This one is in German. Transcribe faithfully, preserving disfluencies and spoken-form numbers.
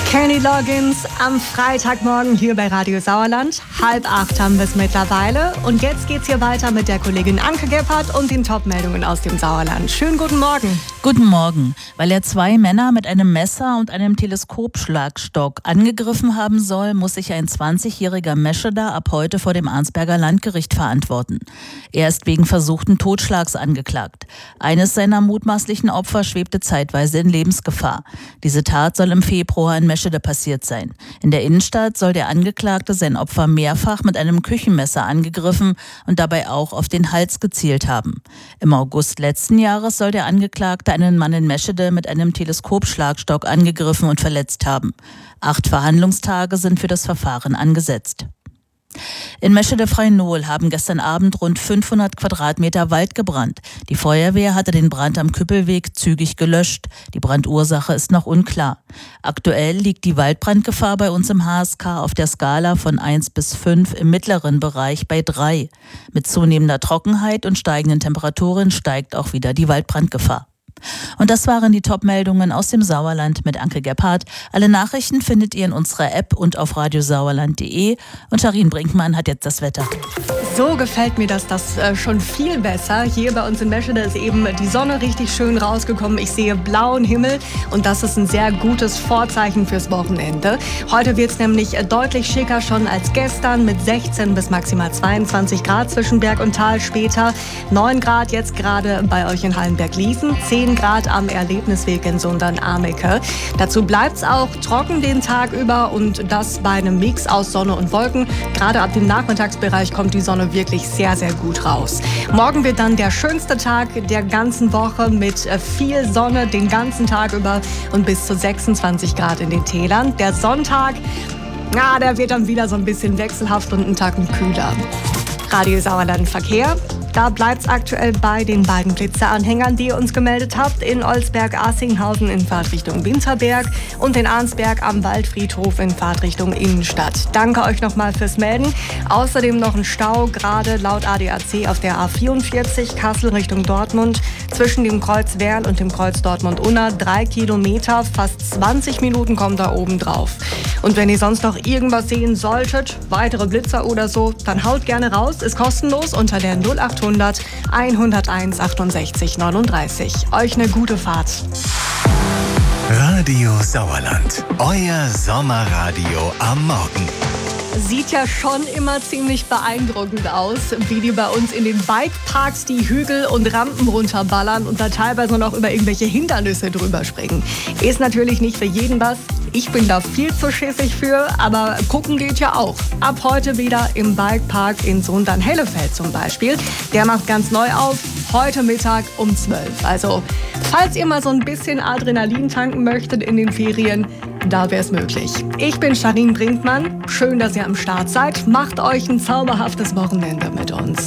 Kenny Loggins am Freitagmorgen hier bei Radio Sauerland. Halb acht haben wir es mittlerweile. Und jetzt geht's hier weiter mit der Kollegin Anke Gebhardt und den Top-Meldungen aus dem Sauerland. Schönen guten Morgen. Guten Morgen. Weil er zwei Männer mit einem Messer und einem Teleskopschlagstock angegriffen haben soll, muss sich ein zwanzigjähriger Mescheder ab heute vor dem Arnsberger Landgericht verantworten. Er ist wegen versuchten Totschlags angeklagt. Eines seiner mutmaßlichen Opfer schwebte zeitweise in Lebensgefahr. Diese Tat soll im Februar in Meschede passiert sein. In der Innenstadt soll der Angeklagte sein Opfer mehrfach mit einem Küchenmesser angegriffen und dabei auch auf den Hals gezielt haben. Im August letzten Jahres soll der Angeklagte einen Mann in Meschede mit einem Teleskopschlagstock angegriffen und verletzt haben. Acht Verhandlungstage sind für das Verfahren angesetzt. In Meschede-Freinol haben gestern Abend rund fünfhundert Quadratmeter Wald gebrannt. Die Feuerwehr hatte den Brand am Küppelweg zügig gelöscht. Die Brandursache ist noch unklar. Aktuell liegt die Waldbrandgefahr bei uns im H S K auf der Skala von eins bis fünf im mittleren Bereich bei drei. Mit zunehmender Trockenheit und steigenden Temperaturen steigt auch wieder die Waldbrandgefahr. Und das waren die Top-Meldungen aus dem Sauerland mit Anke Gebhardt. Alle Nachrichten findet ihr in unserer App und auf radiosauerland punkt de. Und Sharin Brinkmann hat jetzt das Wetter. So gefällt mir das, das äh, schon viel besser. Hier bei uns in Meschede ist eben die Sonne richtig schön rausgekommen. Ich sehe blauen Himmel und das ist ein sehr gutes Vorzeichen fürs Wochenende. Heute wird es nämlich deutlich schicker schon als gestern mit sechzehn bis maximal zweiundzwanzig Grad zwischen Berg und Tal. Später neun Grad jetzt gerade bei euch in Hallenberg-Liesen, zehn Grad am Erlebnisweg in Sundern-Ameke. Dazu bleibt es auch trocken den Tag über und das bei einem Mix aus Sonne und Wolken. Gerade ab dem Nachmittagsbereich kommt die Sonne wirklich sehr, sehr gut raus. Morgen wird dann der schönste Tag der ganzen Woche mit viel Sonne den ganzen Tag über und bis zu sechsundzwanzig Grad in den Tälern. Der Sonntag, na, der wird dann wieder so ein bisschen wechselhaft und einen Tacken kühler. Radio Sauerland Verkehr. Da bleibt es aktuell bei den beiden Blitzeranhängern, die ihr uns gemeldet habt, in Olsberg-Assinghausen in Fahrtrichtung Winterberg und in Arnsberg am Waldfriedhof in Fahrtrichtung Innenstadt. Danke euch nochmal fürs Melden. Außerdem noch ein Stau, gerade laut A D A C auf der A vierundvierzig Kassel Richtung Dortmund zwischen dem Kreuz Werl und dem Kreuz Dortmund-Unna. Drei Kilometer, fast zwanzig Minuten kommt da oben drauf. Und wenn ihr sonst noch irgendwas sehen solltet, weitere Blitzer oder so, dann haut gerne raus. Ist kostenlos unter der null acht hundert hunderteins achtundsechzig neununddreißig. Euch eine gute Fahrt. Radio Sauerland, euer Sommerradio am Morgen. Sieht ja schon immer ziemlich beeindruckend aus, wie die bei uns in den Bikeparks die Hügel und Rampen runterballern und da teilweise noch über irgendwelche Hindernisse drüber springen. Ist natürlich nicht für jeden was. Ich bin da viel zu schiffig für, aber gucken geht ja auch. Ab heute wieder im Bikepark in Sundern-Hellefeld zum Beispiel. Der macht ganz neu auf, heute Mittag um zwölf. Also, falls ihr mal so ein bisschen Adrenalin tanken möchtet in den Ferien, da wäre es möglich. Ich bin Sharin Brinkmann. Schön, dass ihr am Start seid. Macht euch ein zauberhaftes Wochenende mit uns.